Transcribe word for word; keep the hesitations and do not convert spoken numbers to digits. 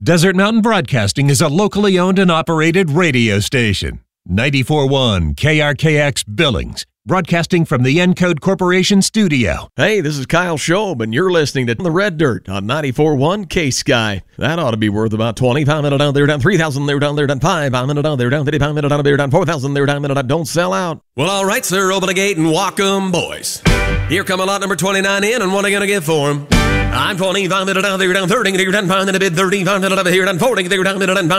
Desert Mountain Broadcasting is a locally owned and operated radio station. ninety-four point one K R K X Billings, broadcasting from the Encode Corporation studio. Hey, this is Kyle Shobe, and you're listening to The Red Dirt on ninety-four point one K-Sky. That ought to be worth about twenty-five minutes down there, down three thousand there, down there, down five minutes down there, down thirty-five minutes down there, down four thousand there, down minute. Don't sell out. Well, all right, sir, open the gate and walk 'em, boys. Here come a lot number twenty-nine in, and what are you going to get for 'em? I'm twenty-five minutes down there, down thirty, there, down five minutes, bid thirty-five minutes over here, down forty, there, down minute, down